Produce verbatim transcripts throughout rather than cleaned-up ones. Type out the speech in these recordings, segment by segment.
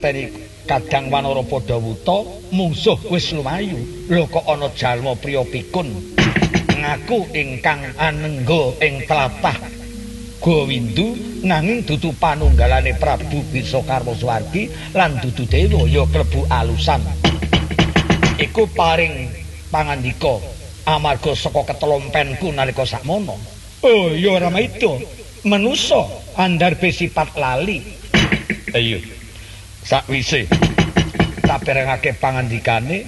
teni kadang wanara padha wuta mungsuh wis lumayu lho kok ana jalma priya pikun ngaku ingkang anengga ing tlatah Gowindu nanging dudu panunggalane Prabu Bisakarma Suwargi lan dudu dewa ya klebu alusan iku paring pangandika amarga saka ketelompenku nalika sakmono. Oh ya ora itu manusa andharpe sifat lali. Ayo sakwise saperengake pangandikane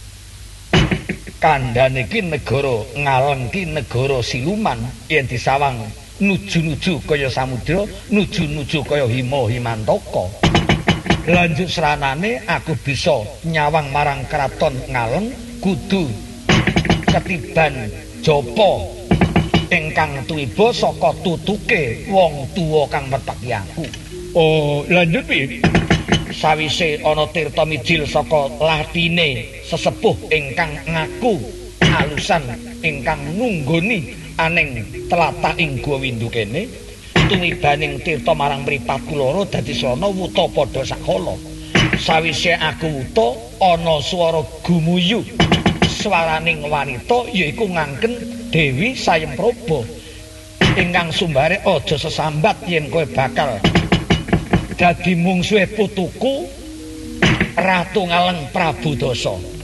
kandhane iki negara Ngaleng ki negara siluman yen disawang nuju-nuju kaya samudra nuju-nuju kaya hima himantaka. Lanjut seranane aku bisa nyawang marang kraton Ngaleng kudu ketiban japa ingkang tuiba saka tutuke wong tuwa kang mertaki aku. Oh, lanjut piye? Sawise ana tirta mijil saka latine sesepuh ingkang ngaku alusan ingkang nunggoni aning tlatah ing Gowindu kene tumibaning tirta marang mripat kuloro dadi srana wuta padha sakala. Sawise aku wuta ana swara gumuyu swaraning wanita yaiku ngangken Dewi Sayempraba ingkang sumbare aja sesambat yen kowe bakal dadi mungsuhe putuku Ratu Ngaleng Prabu Dasa.